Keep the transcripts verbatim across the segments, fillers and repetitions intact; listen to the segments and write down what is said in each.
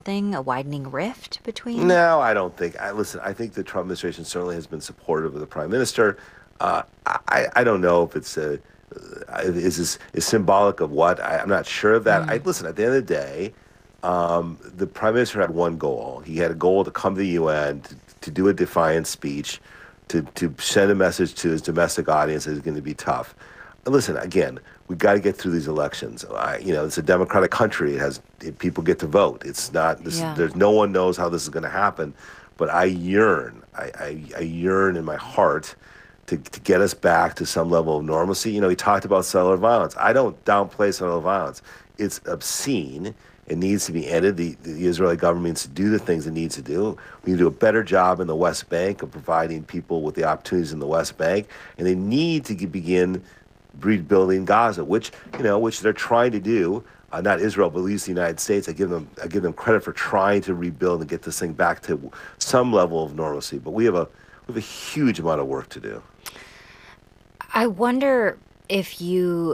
thing, a widening rift between? No, I don't think. I listen. I think the Trump administration certainly has been supportive of the prime minister. Uh, I, I don't know if it's a uh, is this is symbolic of what. I, I'm not sure of that. I Mm. listen. At the end of the day, um, the prime minister had one goal. He had a goal to come to the U N to, to do a defiant speech, to to send a message to his domestic audience that it's going to be tough. Listen, again, we've got to get through these elections. I, you know, it's a democratic country. It has it, people get to vote. It's not. This, Yeah. there's no one knows how this is going to happen, but I yearn. I, I, I yearn in my heart to to get us back to some level of normalcy. You know, he talked about cellular violence. I don't downplay cellular violence. It's obscene. It needs to be ended. The, the Israeli government needs to do the things it needs to do. We need to do a better job in the West Bank of providing people with the opportunities in the West Bank, and they need to begin rebuilding Gaza, which you know, which they're trying to do. Uh, not Israel, but at least the United States. I give them, I give them credit for trying to rebuild and get this thing back to some level of normalcy. But we have a, we have a huge amount of work to do. I wonder if you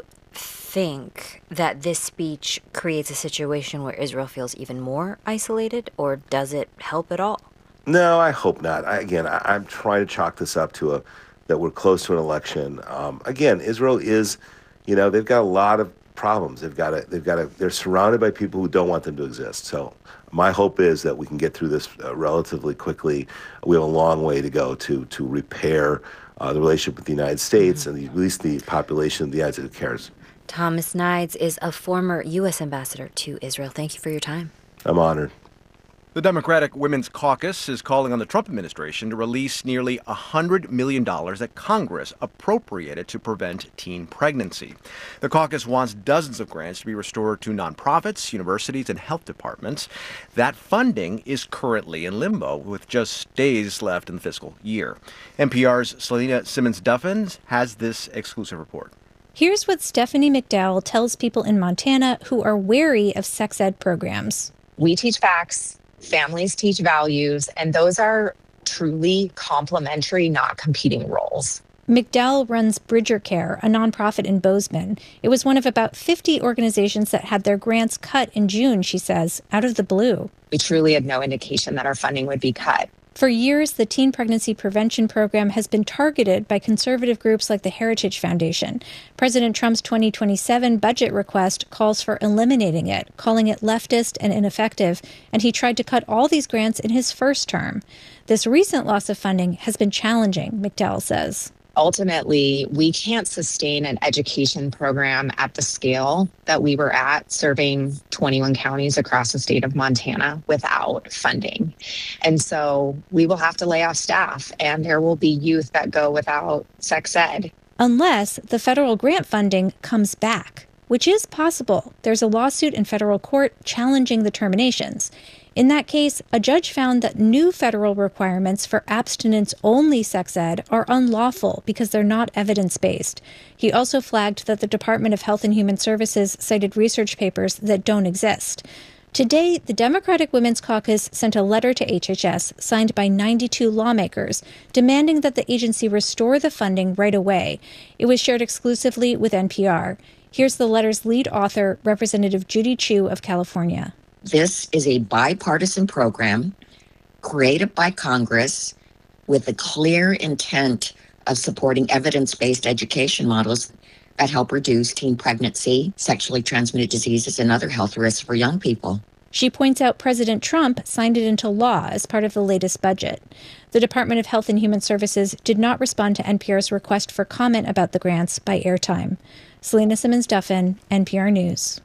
think that this speech creates a situation where Israel feels even more isolated, or does it help at all? No, I hope not. I, again, I, I'm trying to chalk this up to a that we're close to an election. Um, again, Israel is, you know, they've got a lot of problems. They've got to, they've got to, they're surrounded by people who don't want them to exist. So my hope is that we can get through this uh, relatively quickly. We have a long way to go to to repair uh, the relationship with the United States mm-hmm. and the, at least the population of the United States who cares. Thomas Nides is a former U S ambassador to Israel. Thank you for your time. I'm honored. The Democratic Women's Caucus is calling on the Trump administration to release nearly one hundred million dollars that Congress appropriated to prevent teen pregnancy. The caucus wants dozens of grants to be restored to nonprofits, universities, and health departments. That funding is currently in limbo, with just days left in the fiscal year. N P R's Selena Simmons-Duffin has this exclusive report. Here's what Stephanie McDowell tells people in Montana who are wary of sex ed programs. We teach facts. Families teach values, and those are truly complementary, not competing roles. McDowell runs Bridger Care, a nonprofit in Bozeman. It was one of about fifty organizations that had their grants cut in June, she says, out of the blue. We truly had no indication that our funding would be cut. For years, the teen pregnancy prevention program has been targeted by conservative groups like the Heritage Foundation. President Trump's twenty twenty-seven budget request calls for eliminating it, calling it leftist and ineffective, and he tried to cut all these grants in his first term. This recent loss of funding has been challenging, McDowell says. Ultimately, we can't sustain an education program at the scale that we were at, serving twenty-one counties across the state of Montana, without funding. And so we will have to lay off staff, and there will be youth that go without sex ed. Unless the federal grant funding comes back, which is possible. There's a lawsuit in federal court challenging the terminations. In that case, a judge found that new federal requirements for abstinence-only sex ed are unlawful because they're not evidence-based. He also flagged that the Department of Health and Human Services cited research papers that don't exist. Today, the Democratic Women's Caucus sent a letter to H H S signed by ninety-two lawmakers demanding that the agency restore the funding right away. It was shared exclusively with N P R. Here's the letter's lead author, Representative Judy Chu of California. This is a bipartisan program created by Congress with a clear intent of supporting evidence-based education models that help reduce teen pregnancy, sexually transmitted diseases, and other health risks for young people. She points out President Trump signed it into law as part of the latest budget. The Department of Health and Human Services did not respond to N P R's request for comment about the grants by airtime. Selena Simmons-Duffin, N P R News.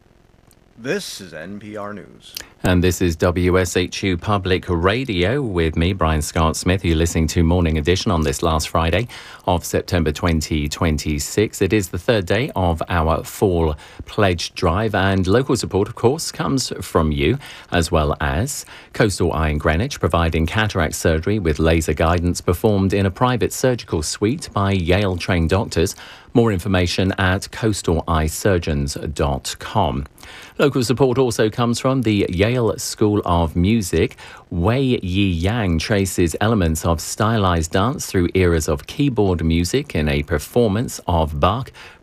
This is N P R News. And this is W S H U Public Radio with me, Brian Scott-Smith. You're listening to Morning Edition on this last Friday of September twenty twenty-six. It is the third day of our fall pledge drive, and local support, of course, comes from you, as well as Coastal Eye in Greenwich, providing cataract surgery with laser guidance performed in a private surgical suite by Yale-trained doctors. More information at coastal eye surgeons dot com. Local support also comes from the Yale School of Music. Wei Yi Yang traces elements of stylized dance through eras of keyboard music in a performance of Bach,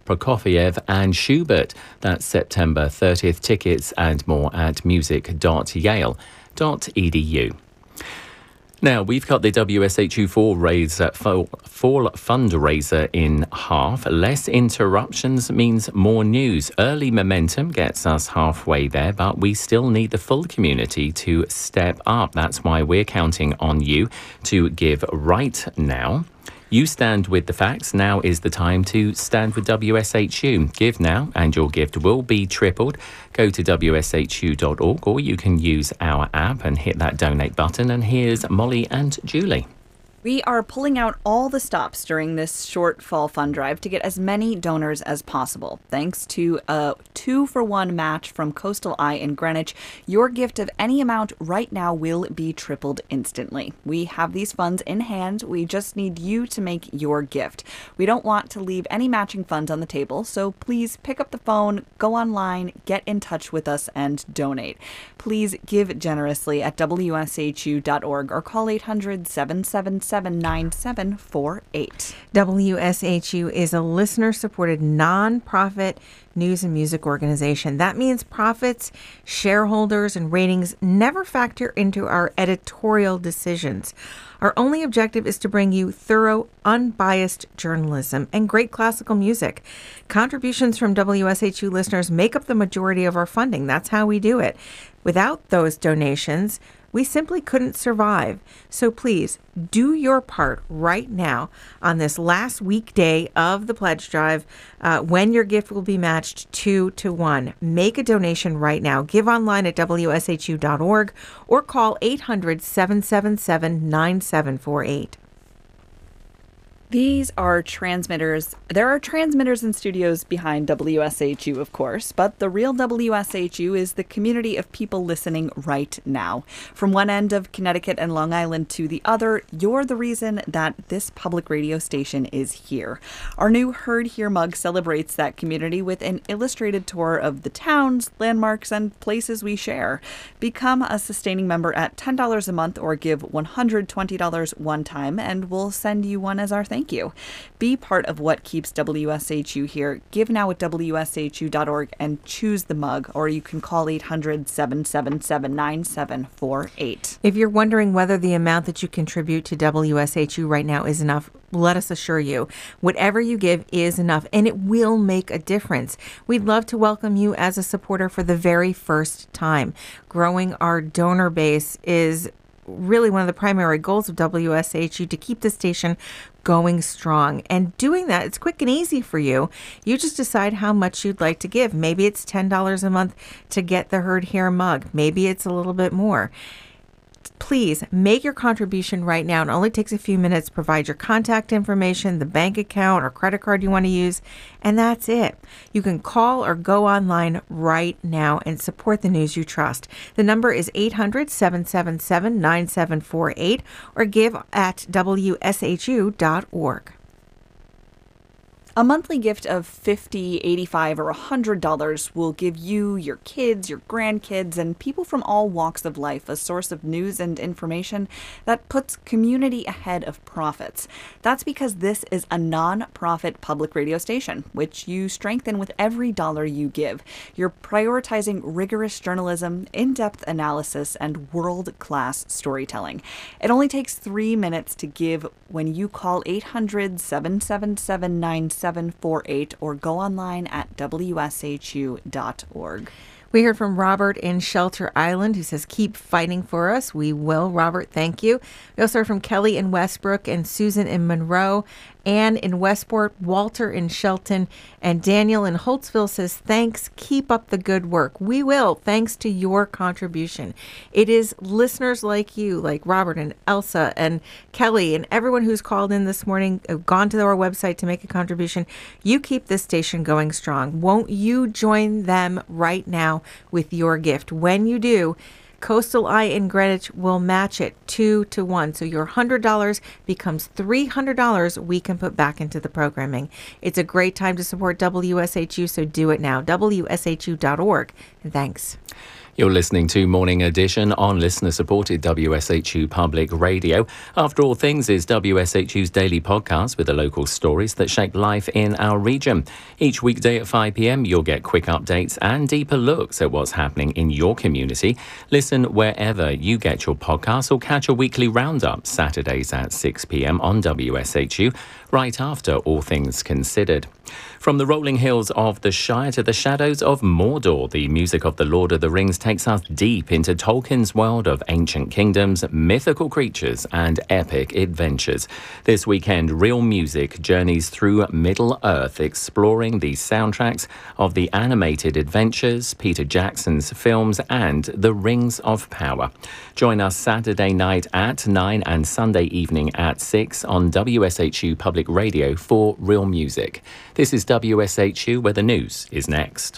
Prokofiev and Schubert. That's September thirtieth. Tickets and more at music dot yale dot e d u. Now, we've cut the W S H U Fall, raise, uh, fall, fall fundraiser in half. Less interruptions means more news. Early momentum gets us halfway there, but we still need the full community to step up. That's why we're counting on you to give right now. You stand with the facts. Now is the time to stand with W S H U. Give now and your gift will be tripled. Go to w s h u dot org or you can use our app and hit that donate button. And here's Molly and Julie. We are pulling out all the stops during this short fall fund drive to get as many donors as possible. Thanks to a two-for-one match from Coastal Eye in Greenwich, your gift of any amount right now will be tripled instantly. We have these funds in hand. We just need you to make your gift. We don't want to leave any matching funds on the table, so please pick up the phone, go online, get in touch with us, and donate. Please give generously at w s h u dot org or call eight hundred, seven seven seven, nine seven four eight. W S H U is a listener-supported nonprofit news and music organization. That means profits, shareholders, and ratings never factor into our editorial decisions. Our only objective is to bring you thorough, unbiased journalism and great classical music. Contributions from W S H U listeners make up the majority of our funding. That's how we do it. Without those donations, we simply couldn't survive. So please do your part right now on this last weekday of the pledge drive uh, when your gift will be matched two to one. Make a donation right now. Give online at w s h u dot org or call eight hundred, seven seven seven, nine seven four eight. These are transmitters. There are transmitters and studios behind W S H U, of course, but the real W S H U is the community of people listening right now. From one end of Connecticut and Long Island to the other, you're the reason that this public radio station is here. Our new Heard Here mug celebrates that community with an illustrated tour of the towns, landmarks, and places we share. Become a sustaining member at ten dollars a month or give one hundred twenty dollars one time, and we'll send you one as our thank you. Be part of what keeps W S H U here. Give now at w s h u dot org and choose the mug, or you can call eight hundred, seven seven seven, nine seven four eight. If you're wondering whether the amount that you contribute to W S H U right now is enough, let us assure you, whatever you give is enough, and it will make a difference. We'd love to welcome you as a supporter for the very first time. Growing our donor base is really one of the primary goals of W S H U, to keep the station going strong. And doing that, it's quick and easy for you. You just decide how much you'd like to give. Maybe it's ten dollars a month to get the Heard Here mug. Maybe it's a little bit more. Please make your contribution right now. It only takes a few minutes. Provide your contact information, the bank account or credit card you want to use, and that's it. You can call or go online right now and support the news you trust. The number is eight hundred, seven seven seven, nine seven four eight or give at w s h u dot org. A monthly gift of fifty dollars, eighty-five dollars, or one hundred dollars will give you, your kids, your grandkids, and people from all walks of life a source of news and information that puts community ahead of profits. That's because this is a non-profit public radio station, which you strengthen with every dollar you give. You're prioritizing rigorous journalism, in-depth analysis, and world-class storytelling. It only takes three minutes to give when you call eight hundred, seven seven seven, nine seven four eight or go online at w s h u dot org. We heard from Robert in Shelter Island, who says, keep fighting for us. We will, Robert. Thank you. We also heard from Kelly in Westbrook and Susan in Monroe, Anne in Westport, Walter in Shelton, and Daniel in Holtzville says, thanks. Keep up the good work. We will, thanks to your contribution. It is listeners like you, like Robert and Elsa and Kelly and everyone who's called in this morning, gone to our website to make a contribution. You keep this station going strong. Won't you join them right now with your gift? When you do, Coastal Eye in Greenwich will match it two to one. So your one hundred dollars becomes three hundred dollars we can put back into the programming. It's a great time to support W S H U, so do it now. w s h u dot org. And thanks. You're listening to Morning Edition on listener-supported W S H U Public Radio. After All Things is W S H U's daily podcast with the local stories that shape life in our region. Each weekday at five p.m, you'll get quick updates and deeper looks at what's happening in your community. Listen wherever you get your podcasts or catch a weekly roundup Saturdays at six p.m. on W S H U, right after All Things Considered. From the rolling hills of the Shire to the shadows of Mordor, the music of The Lord of the Rings takes us deep into Tolkien's world of ancient kingdoms, mythical creatures, and epic adventures. This weekend, Real Music journeys through Middle-earth, exploring the soundtracks of the animated adventures, Peter Jackson's films, and The Rings of Power. Join us Saturday night at nine and Sunday evening at six on W S H U Public Radio for Real Music. This is W S H U, where the news is next.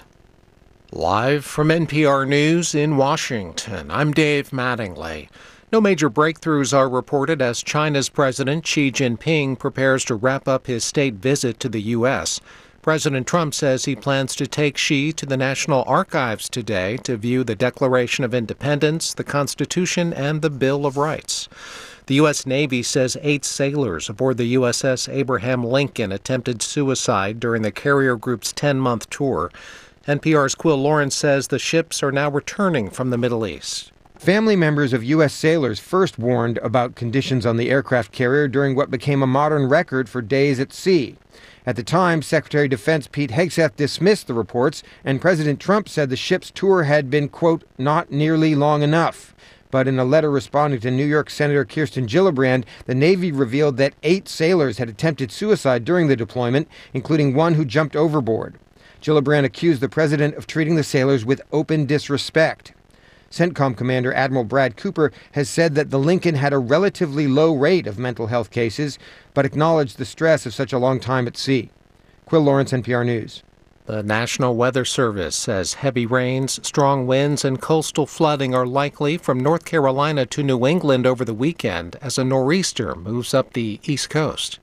Live from N P R News in Washington, I'm Dave Mattingly. No major breakthroughs are reported as China's President Xi Jinping prepares to wrap up his state visit to the U S. President Trump says he plans to take Xi to the National Archives today to view the Declaration of Independence, the Constitution, and the Bill of Rights. The U S. Navy says eight sailors aboard the U S S Abraham Lincoln attempted suicide during the carrier group's ten-month tour. N P R's Quill Lawrence says the ships are now returning from the Middle East. Family members of U S sailors first warned about conditions on the aircraft carrier during what became a modern record for days at sea. At the time, Secretary of Defense Pete Hegseth dismissed the reports, and President Trump said the ship's tour had been, quote, not nearly long enough. But in a letter responding to New York Senator Kirsten Gillibrand, the Navy revealed that eight sailors had attempted suicide during the deployment, including one who jumped overboard. Gillibrand accused the president of treating the sailors with open disrespect. CENTCOM Commander Admiral Brad Cooper has said that the Lincoln had a relatively low rate of mental health cases, but acknowledged the stress of such a long time at sea. Quill Lawrence, N P R News. The National Weather Service says heavy rains, strong winds, and coastal flooding are likely from North Carolina to New England over the weekend as a nor'easter moves up the East Coast.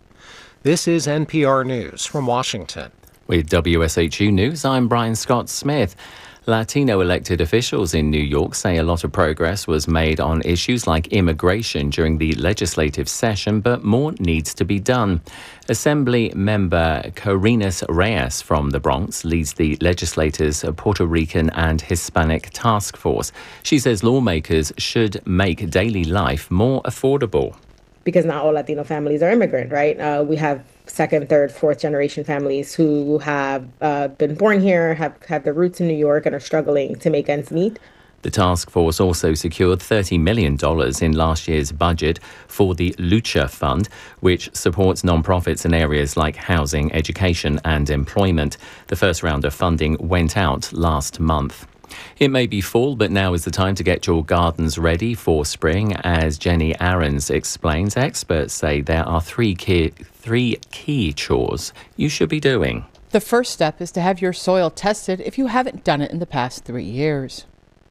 This is N P R News from Washington. With W S H U News, I'm Brian Scott Smith. Latino elected officials in New York say a lot of progress was made on issues like immigration during the legislative session, but more needs to be done. Assembly member Carinas Reyes from the Bronx leads the legislature's Puerto Rican and Hispanic task force. She says lawmakers should make daily life more affordable. Because not all Latino families are immigrant, right? Uh, we have second, third, fourth generation families who have uh, been born here, have, have their roots in New York, and are struggling to make ends meet. The task force also secured thirty million dollars in last year's budget for the Lucha Fund, which supports nonprofits in areas like housing, education, and employment. The first round of funding went out last month. It may be fall, but now is the time to get your gardens ready for spring. As Jenny Aarons explains, experts say there are three key, three key chores you should be doing. The first step is to have your soil tested if you haven't done it in the past three years.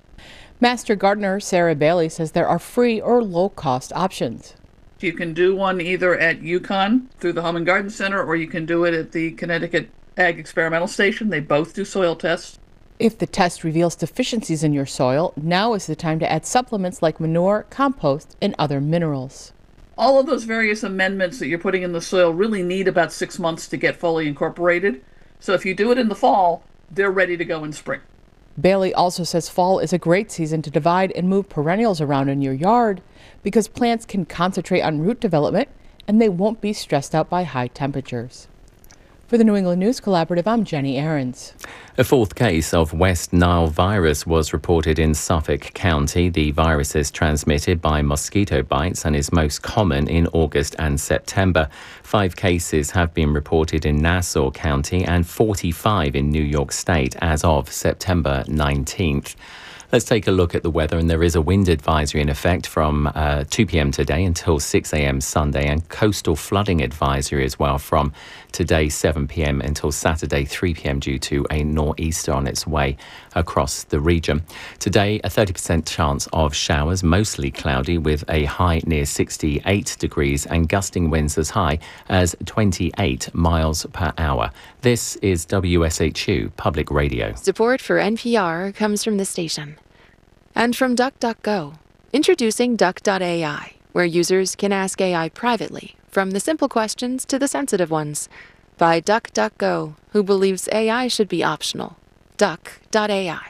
Master gardener Sarah Bailey says there are free or low-cost options. You can do one either at UConn through the Home and Garden Center, or you can do it at the Connecticut Ag Experimental Station. They both do soil tests. If the test reveals deficiencies in your soil, now is the time to add supplements like manure, compost, and other minerals. All of those various amendments that you're putting in the soil really need about six months to get fully incorporated. So if you do it in the fall, they're ready to go in spring. Bailey also says fall is a great season to divide and move perennials around in your yard because plants can concentrate on root development and they won't be stressed out by high temperatures. For the New England News Collaborative, I'm Jenny Aarons. A fourth case of West Nile virus was reported in Suffolk County. The virus is transmitted by mosquito bites and is most common in August and September. Five cases have been reported in Nassau County and forty-five in New York State as of September nineteenth. Let's take a look at the weather, and there is a wind advisory in effect from uh, two p.m. today until six a.m. Sunday, and coastal flooding advisory as well from today seven p.m. until Saturday three p.m. due to a nor'easter on its way across the region. Today, a thirty percent chance of showers, mostly cloudy with a high near sixty-eight degrees and gusting winds as high as twenty-eight miles per hour. This is W S H U Public Radio. Support for N P R comes from the station. And from DuckDuckGo. Introducing Duck dot A I, where users can ask A I privately, from the simple questions to the sensitive ones. By DuckDuckGo, who believes A I should be optional. Duck dot A I.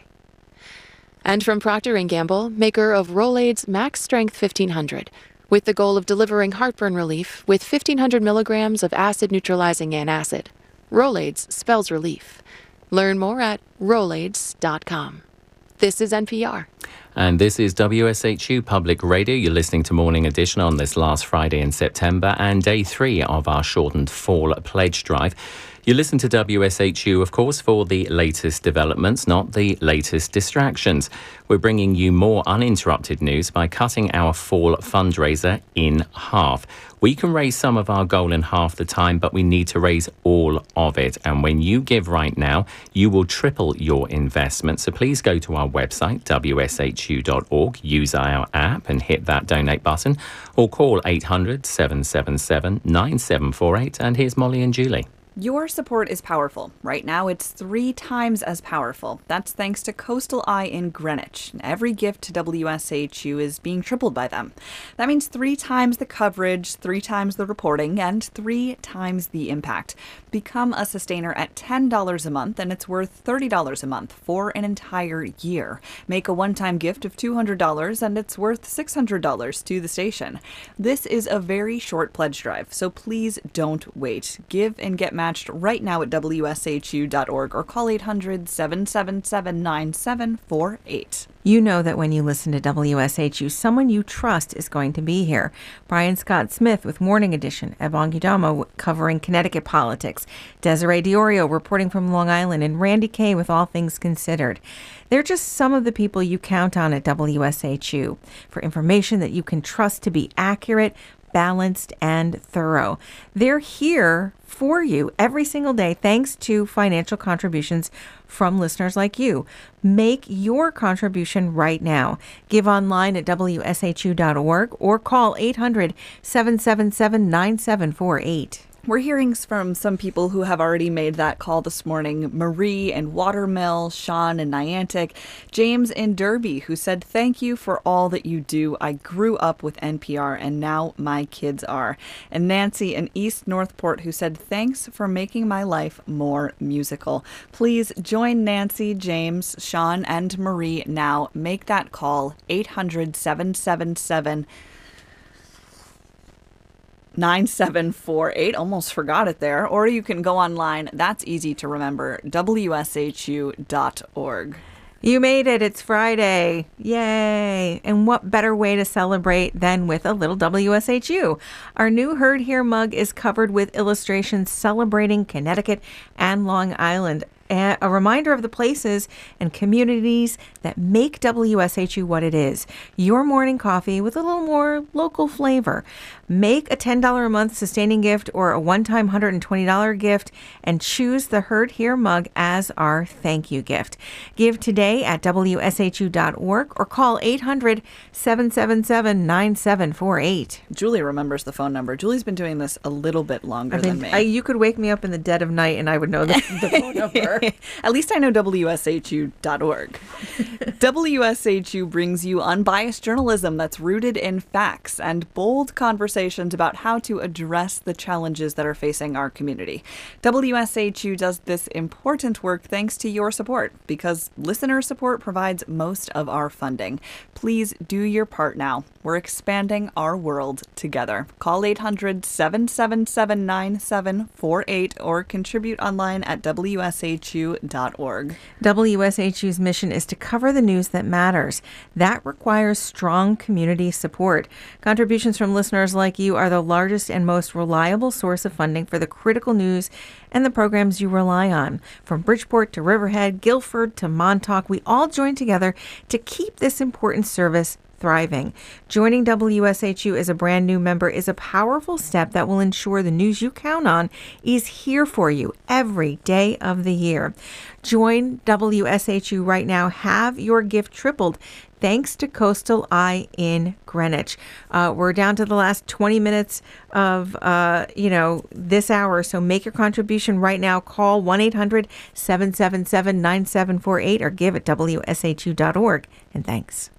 And from Procter and Gamble, maker of Rolaids Max Strength fifteen hundred, with the goal of delivering heartburn relief with fifteen hundred milligrams of acid-neutralizing antacid. Rolaids spells relief. Learn more at rolaids dot com. This is N P R. And this is W S H U Public Radio. You're listening to Morning Edition on this last Friday in September and day three of our shortened fall pledge drive. You listen to W S H U, of course, for the latest developments, not the latest distractions. We're bringing you more uninterrupted news by cutting our fall fundraiser in half. We can raise some of our goal in half the time, but we need to raise all of it. And when you give right now, you will triple your investment. So please go to our website, W S H U dot org, use our app and hit that donate button, or call eight hundred, seven seven seven, nine seven four eight. And here's Molly and Julie. Your support is powerful. Right now, it's three times as powerful. That's thanks to Coastal Eye in Greenwich. Every gift to W S H U is being tripled by them. That means three times the coverage, three times the reporting, and three times the impact. Become a sustainer at ten dollars a month, and it's worth thirty dollars a month for an entire year. Make a one-time gift of two hundred dollars, and it's worth six hundred dollars to the station. This is a very short pledge drive, so please don't wait. Give and get matched right now at W S H U dot org or call eight hundred, seven seven seven, nine seven four eight. You know that when you listen to W S H U, someone you trust is going to be here. Brian Scott Smith with Morning Edition, Ebon Gidamo covering Connecticut politics, Desiree Diorio reporting from Long Island, and Randy Kay with All Things Considered. They're just some of the people you count on at W S H U for information that you can trust to be accurate, balanced, and thorough. They're here for you every single day thanks to financial contributions from listeners like you. Make your contribution right now. Give online at W S H U dot org or call eight hundred, seven seven seven, nine seven four eight. We're hearing from some people who have already made that call this morning. Marie in Watermill, Sean in Niantic, James in Derby, who said, "Thank you for all that you do. I grew up with N P R and now my kids are." And Nancy in East Northport, who said, "Thanks for making my life more musical." Please join Nancy, James, Sean, and Marie now. Make that call, eight hundred, seven seven seven, nine seven four eight. Almost forgot it there. Or you can go online. That's easy to remember. W S H U dot org. You made it. It's Friday. Yay. And what better way to celebrate than with a little W S H U? Our new Heard Here mug is covered with illustrations celebrating Connecticut and Long Island. A reminder of the places and communities that make W S H U what it is. Your morning coffee with a little more local flavor. Make a ten dollars a month sustaining gift or a one-time one hundred twenty dollars gift and choose the Heard Here mug as our thank you gift. Give today at W S H U dot org or call eight hundred, seven seven seven, nine seven four eight. Julie remembers the phone number. Julie's been doing this a little bit longer I mean, than me. I, you could wake me up in the dead of night and I would know the, the phone number. At least I know W S H U dot org. W S H U brings you unbiased journalism that's rooted in facts and bold conversations about how to address the challenges that are facing our community. W S H U does this important work thanks to your support, because listener support provides most of our funding. Please do your part now. We're expanding our world together. Call eight hundred, seven seven seven, nine seven four eight or contribute online at W S H U dot org. W S H U's mission is to cover the news that matters. That requires strong community support. Contributions from listeners like you are the largest and most reliable source of funding for the critical news and the programs you rely on. From Bridgeport to Riverhead, Guilford to Montauk, we all join together to keep this important service thriving. Joining W S H U as a brand new member is a powerful step that will ensure the news you count on is here for you every day of the year. Join W S H U right now. Have your gift tripled thanks to Coastal Eye in Greenwich. Uh, we're down to the last twenty minutes of, uh, you know, this hour. So make your contribution right now. Call one eight hundred seven seven seven nine seven four eight or give at W S H U dot org. And thanks.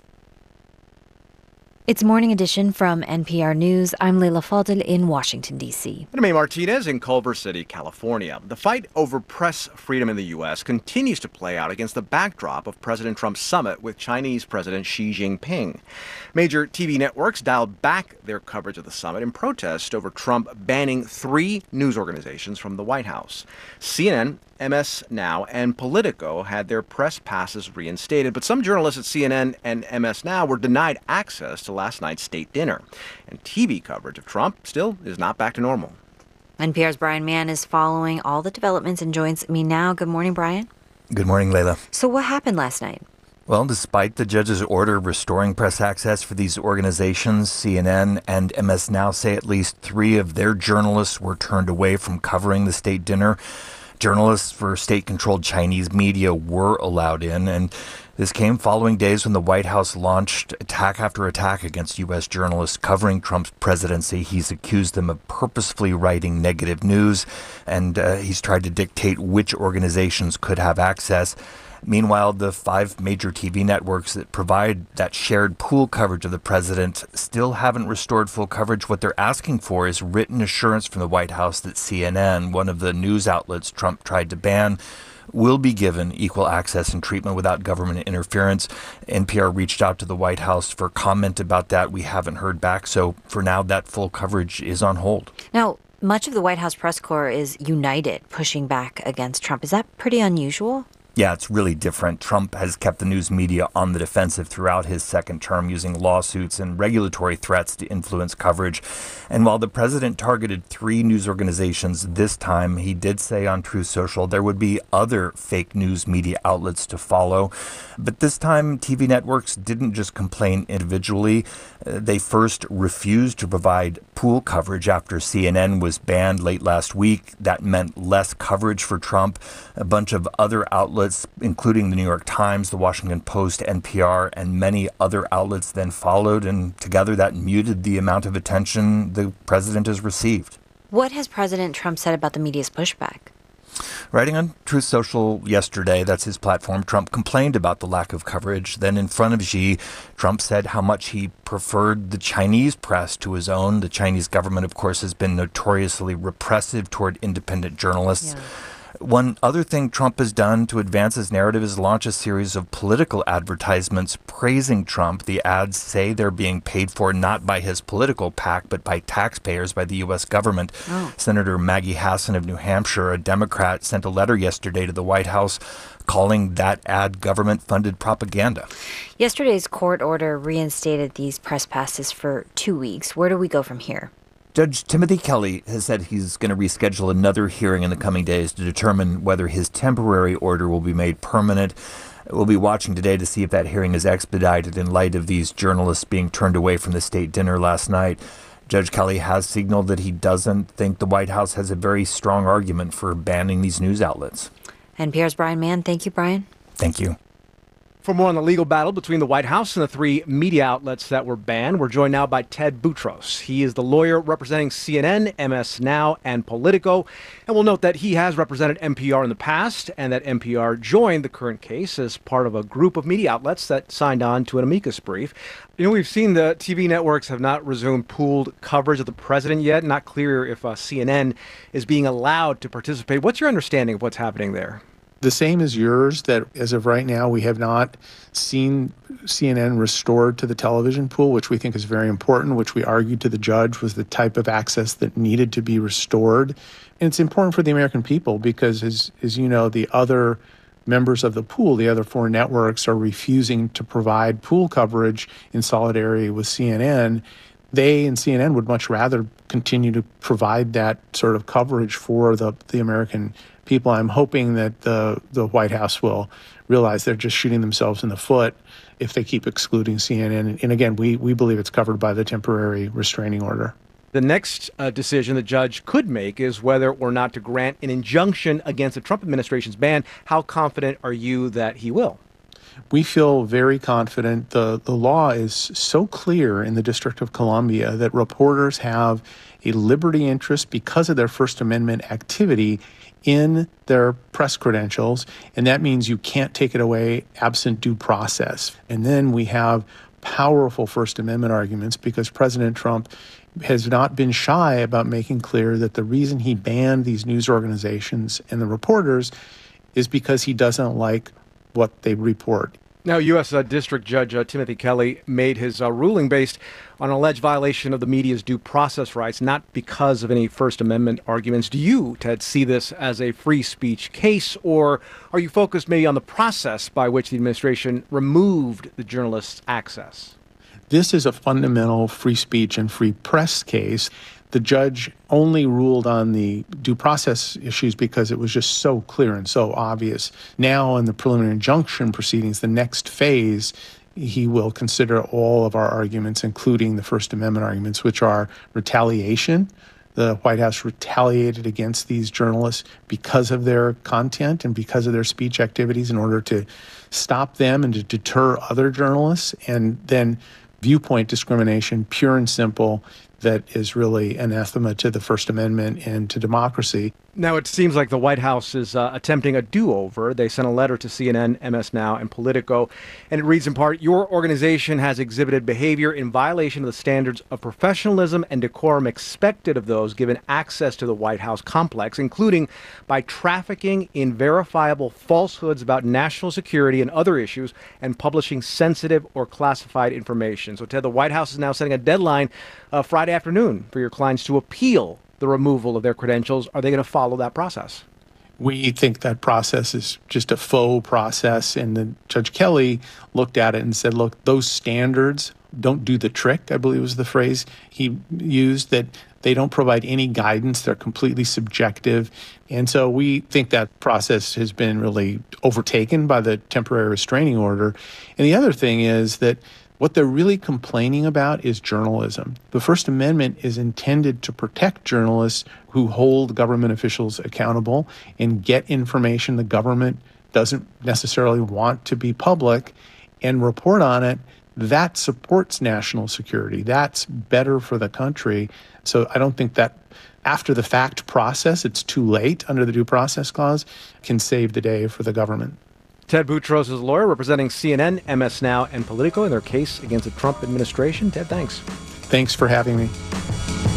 It's Morning Edition from N P R News. I'm Leila Fadel in Washington, D C. And I'm May Martinez in Culver City, California. The fight over press freedom in the U S continues to play out against the backdrop of President Trump's summit with Chinese President Xi Jinping. Major T V networks dialed back their coverage of the summit in protest over Trump banning three news organizations from the White House. C N N, M S Now, and Politico had their press passes reinstated, but some journalists at C N N and M S Now were denied access to last night's state dinner. And T V coverage of Trump still is not back to normal. N P R's Brian Mann is following all the developments and joins me now. Good morning, Brian. Good morning, Leila. So what happened last night? Well, despite the judge's order restoring press access for these organizations, C N N and M S Now say at least three of their journalists were turned away from covering the state dinner. Journalists for state-controlled Chinese media were allowed in, and this came following days when the White House launched attack after attack against U S journalists covering Trump's presidency. He's accused them of purposefully writing negative news, and uh, he's tried to dictate which organizations could have access. Meanwhile, the five major T V networks that provide that shared pool coverage of the president still haven't restored full coverage. What they're asking for is written assurance from the White House that C N N, one of the news outlets Trump tried to ban, will be given equal access and treatment without government interference. N P R reached out to the White House for comment about that. We haven't heard back. So for now, that full coverage is on hold. Now, much of the White House press corps is united, pushing back against Trump. Is that pretty unusual? Yeah, it's really different. Trump has kept the news media on the defensive throughout his second term, using lawsuits and regulatory threats to influence coverage. And while the president targeted three news organizations this time, he did say on Truth Social there would be other fake news media outlets to follow. But this time, T V networks didn't just complain individually. Uh, they first refused to provide pool coverage after C N N was banned late last week. That meant less coverage for Trump. A bunch of other outlets, including the New York Times, the Washington Post, N P R, and many other outlets then followed, and together that muted the amount of attention the president has received. What has President Trump said about the media's pushback? Writing on Truth Social yesterday, that's his platform, Trump complained about the lack of coverage. Then in front of Xi, Trump said how much he preferred the Chinese press to his own. The Chinese government, of course, has been notoriously repressive toward independent journalists. Yeah. One other thing Trump has done to advance his narrative is launch a series of political advertisements praising Trump. The ads say they're being paid for not by his political PAC, but by taxpayers, by the U S government. Oh. Senator Maggie Hassan of New Hampshire, a Democrat, sent a letter yesterday to the White House calling that ad government-funded propaganda. Yesterday's court order reinstated these press passes for two weeks. Where do we go from here? Judge Timothy Kelly has said he's going to reschedule another hearing in the coming days to determine whether his temporary order will be made permanent. We'll be watching today to see if that hearing is expedited in light of these journalists being turned away from the state dinner last night. Judge Kelly has signaled that he doesn't think the White House has a very strong argument for banning these news outlets. N P R's Brian Mann. Thank you, Brian. Thank you. For more on the legal battle between the White House and the three media outlets that were banned, we're joined now by Ted Boutros. He is the lawyer representing C N N, M S Now, and Politico. And we'll note that he has represented N P R in the past, and that N P R joined the current case as part of a group of media outlets that signed on to an amicus brief. You know, we've seen the T V networks have not resumed pooled coverage of the president yet. Not clear if uh, C N N is being allowed to participate. What's your understanding of what's happening there? The same as yours, that as of right now, we have not seen C N N restored to the television pool, which we think is very important, which we argued to the judge was the type of access that needed to be restored. And it's important for the American people because, as, as you know, the other members of the pool, the other four networks, are refusing to provide pool coverage in solidarity with C N N. they and C N N would much rather continue to provide that sort of coverage for the, the American people. I'm hoping that the, the White House will realize they're just shooting themselves in the foot if they keep excluding C N N. And again, we, we believe it's covered by the temporary restraining order. The next uh, decision the judge could make is whether or not to grant an injunction against the Trump administration's ban. How confident are you that he will? We feel very confident. The, the law is so clear in the District of Columbia that reporters have a liberty interest because of their First Amendment activity in their press credentials, and that means you can't take it away absent due process. And then we have powerful First Amendment arguments because President Trump has not been shy about making clear that the reason he banned these news organizations and the reporters is because he doesn't like what they report. Now, U S Uh, District Judge uh, Timothy Kelly made his uh, ruling based on an alleged violation of the media's due process rights, not because of any First Amendment arguments. Do you, Ted, see this as a free speech case, or are you focused maybe on the process by which the administration removed the journalists' access? This is a fundamental free speech and free press case. The judge only ruled on the due process issues because it was just so clear and so obvious. Now, in the preliminary injunction proceedings, the next phase, he will consider all of our arguments, including the First Amendment arguments, which are retaliation. The White House retaliated against these journalists because of their content and because of their speech activities in order to stop them and to deter other journalists. And then viewpoint discrimination, pure and simple, that is really anathema to the First Amendment and to democracy. Now, it seems like the White House is uh, attempting a do-over. They sent a letter to C N N, M S Now, and Politico, and it reads in part, "Your organization has exhibited behavior in violation of the standards of professionalism and decorum expected of those given access to the White House complex, including by trafficking in verifiable falsehoods about national security and other issues and publishing sensitive or classified information." So, Ted, the White House is now setting a deadline uh, Friday afternoon for your clients to appeal the removal of their credentials. Are they going to follow that process? We think that process is just a faux process, and then Judge Kelly looked at it and said, look, those standards don't do the trick, I believe was the phrase he used, that they don't provide any guidance. They're completely subjective. And so we think that process has been really overtaken by the temporary restraining order. And the other thing is that what they're really complaining about is journalism. The First Amendment is intended to protect journalists who hold government officials accountable and get information the government doesn't necessarily want to be public and report on it. That supports national security. That's better for the country. So I don't think that after the fact process, it's too late under the Due Process Clause, can save the day for the government. Ted Boutros is a lawyer representing C N N, M S Now, and Politico in their case against the Trump administration. Ted, thanks. Thanks for having me.